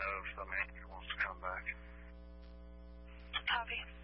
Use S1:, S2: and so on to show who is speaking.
S1: know if the manager wants to come back.
S2: Copy.